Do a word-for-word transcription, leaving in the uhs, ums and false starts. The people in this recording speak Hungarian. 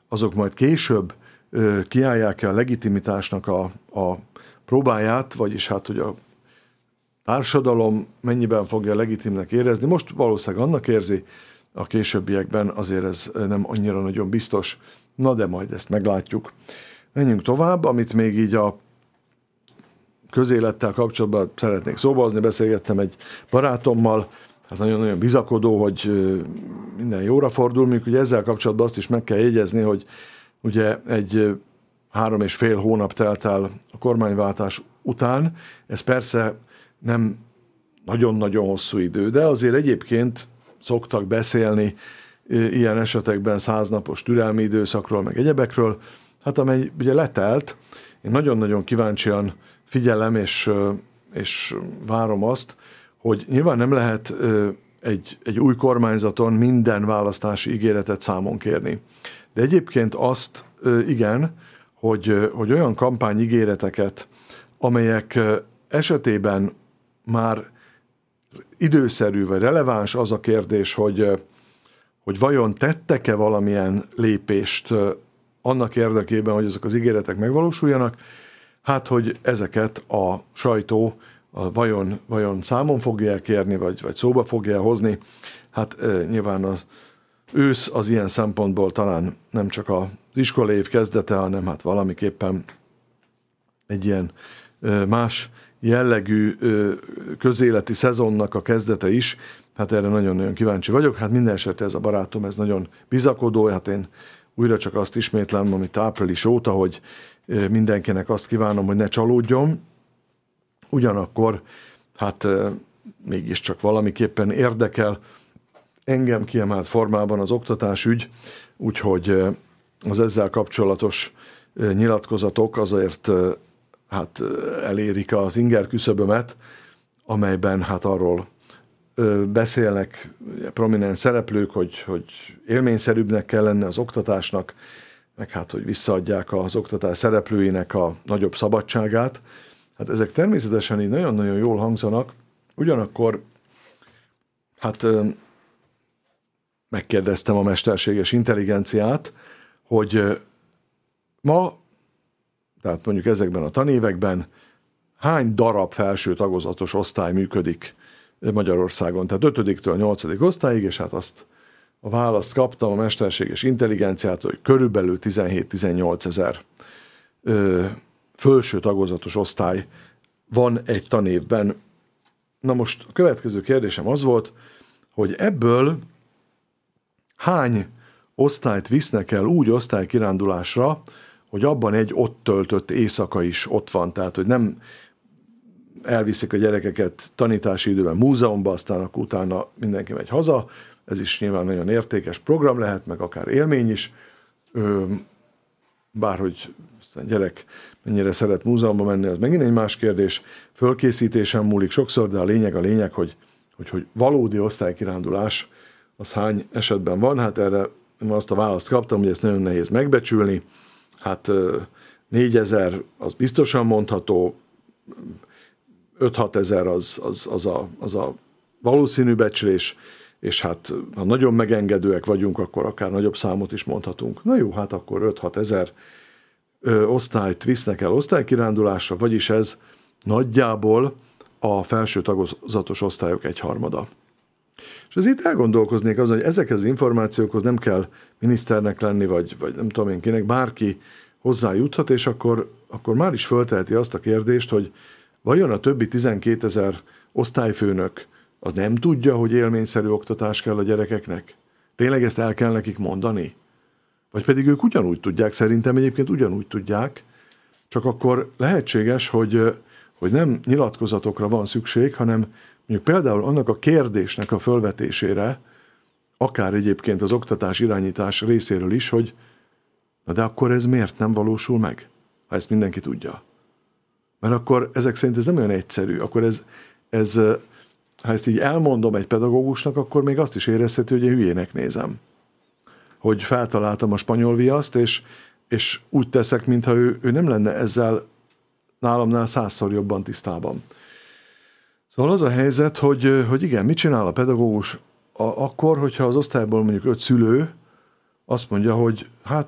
azok majd később kiállják-e a legitimitásnak a, a próbáját, vagyis hát, hogy a társadalom mennyiben fogja legitimnek érezni. Most valószínűleg annak érzi, a későbbiekben azért ez nem annyira nagyon biztos. Na de majd ezt meglátjuk. Menjünk tovább, amit még így a közélettel kapcsolatban szeretnék szóba hozni. Beszélgettem egy barátommal, hát nagyon-nagyon bizakodó, hogy minden jóra fordul. Még ugye ezzel kapcsolatban azt is meg kell jegyezni, hogy ugye egy három és fél hónap telt el a kormányváltás után. Ez persze nem nagyon-nagyon hosszú idő, de azért egyébként szoktak beszélni ilyen esetekben száznapos türelmi időszakról, meg egyebekről, hát amely ugye letelt. Én nagyon-nagyon kíváncsian figyelem, és, és várom azt, hogy nyilván nem lehet egy, egy új kormányzaton minden választási ígéretet számon kérni. De egyébként azt igen, hogy, hogy olyan kampányígéreteket, amelyek esetében már időszerű vagy releváns az a kérdés, hogy, hogy vajon tettek-e valamilyen lépést annak érdekében, hogy ezek az ígéretek megvalósuljanak, hát hogy ezeket a sajtó a vajon, vajon számon fogja kérni, vagy, vagy szóba fogja hozni. Hát e, nyilván az ősz az ilyen szempontból talán nem csak az iskolai év kezdete, hanem hát valamiképpen egy ilyen e, más jellegű e, közéleti szezonnak a kezdete is. Hát erre nagyon-nagyon kíváncsi vagyok. Hát minden esetre ez a barátom, ez nagyon bizakodó. Hát én újra csak azt ismétlem, amit április óta, hogy e, mindenkinek azt kívánom, hogy ne csalódjon. Ugyanakkor hát e, mégiscsak valamiképpen érdekel engem kiemelt formában az oktatásügy, úgyhogy e, az ezzel kapcsolatos e, nyilatkozatok azért e, hát elérik az inger küszöbömet, amelyben hát arról e, beszélnek prominens szereplők, hogy, hogy élményszerűbbnek kell lenni az oktatásnak, meg hát, hogy visszaadják az oktatás szereplőinek a nagyobb szabadságát. Hát ezek természetesen így nagyon-nagyon jól hangzanak, ugyanakkor hát megkérdeztem a mesterséges intelligenciát, hogy ma, tehát mondjuk ezekben a tanévekben hány darab felső tagozatos osztály működik Magyarországon, tehát ötödiktől nyolcadik osztályig, és hát azt a választ kaptam a mesterséges intelligenciától, hogy körülbelül tizenhét-tizennyolc ezer felső tagozatos osztály van egy tanévben. Na most a következő kérdésem az volt, hogy ebből hány osztályt visznek el úgy osztálykirándulásra, hogy abban egy ott töltött éjszaka is ott van, tehát hogy nem elviszik a gyerekeket tanítási időben múzeumba, aztán akkor utána mindenki megy haza, ez is nyilván nagyon értékes program lehet, meg akár élmény is, bárhogy aztán gyerek mennyire szeret múzeumba menni, az megint egy más kérdés, fölkészítésen múlik sokszor, de a lényeg a lényeg, hogy, hogy, hogy valódi osztálykirándulás az hány esetben van, hát erre azt a választ kaptam, hogy ezt nagyon nehéz megbecsülni, hát négyezer az biztosan mondható, öt-hat ezer az, az, az, a, az a valószínű becslés, és hát ha nagyon megengedőek vagyunk, akkor akár nagyobb számot is mondhatunk. Na jó, hát akkor öt-hat ezer ö, osztályt visznek el osztálykirándulásra, vagyis ez nagyjából a felső tagozatos osztályok egyharmada. És az itt elgondolkoznék azon, hogy ezekhez az információkhoz nem kell miniszternek lenni, vagy, vagy nem tudom én kinek, bárki hozzájuthat, és akkor, akkor már is fölteheti azt a kérdést, hogy vajon a többi tizenkétezer osztályfőnök az nem tudja, hogy élményszerű oktatás kell a gyerekeknek? Tényleg ezt el kell nekik mondani? Vagy pedig ők ugyanúgy tudják, szerintem egyébként ugyanúgy tudják, csak akkor lehetséges, hogy, hogy nem nyilatkozatokra van szükség, hanem mondjuk például annak a kérdésnek a fölvetésére, akár egyébként az oktatás irányítás részéről is, hogy na de akkor ez miért nem valósul meg, ha ezt mindenki tudja? Mert akkor ezek szerint ez nem olyan egyszerű, akkor ez, ez ha ezt így elmondom egy pedagógusnak, akkor még azt is érezhető, hogy én hülyének nézem. Hogy feltaláltam a spanyol viaszt, és, és úgy teszek, mintha ő, ő nem lenne ezzel nálamnál százszor jobban tisztában. Szóval az a helyzet, hogy, hogy igen, mit csinál a pedagógus a, akkor, hogyha az osztályból mondjuk öt szülő azt mondja, hogy hát